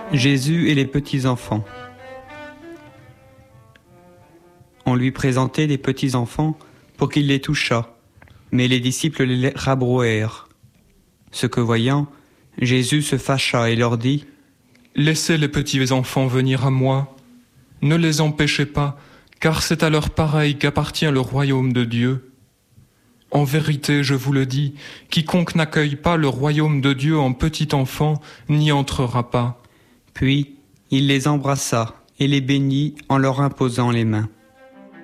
Jésus et les petits-enfants. On lui présentait des petits-enfants pour qu'il les touchât, mais les disciples les rabrouèrent. Ce que voyant, Jésus se fâcha et leur dit : « Laissez les petits-enfants venir à moi, ne les empêchez pas, car c'est à leurs pareils qu'appartient le royaume de Dieu. En vérité, je vous le dis, quiconque n'accueille pas le royaume de Dieu en petit enfant n'y entrera pas. » Puis il les embrassa et les bénit en leur imposant les mains.